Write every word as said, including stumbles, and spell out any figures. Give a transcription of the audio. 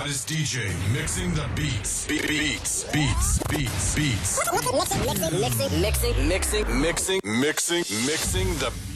hottest D J mixing the beats. Be- beats, beats, beats, beats. Mixing, mixing, mixing, mixing, Mixing, mixing, mixing, mixing the